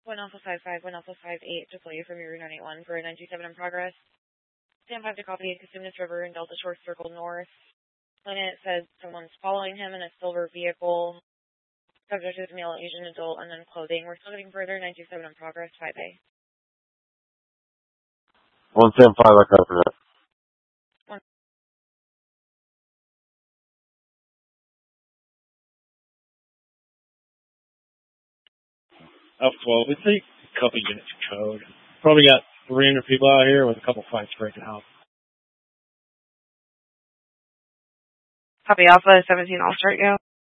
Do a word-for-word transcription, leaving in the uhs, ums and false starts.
one Alpha five five, one Alpha five eight, deploy you from your nine eight one for a nine two seven in progress. Stand five to copy, Cosumnes River and Delta Shore Circle North. Planet says someone's following him in a silver vehicle. Subject is male, Asian adult, and then clothing. We're still getting further, nine two seven in progress, five A. one seven five, I copy that. One. Alpha twelve, it's a couple units code. Probably got three hundred people out here with a couple fights breaking out. Copy Alpha seventeen, I'll start you.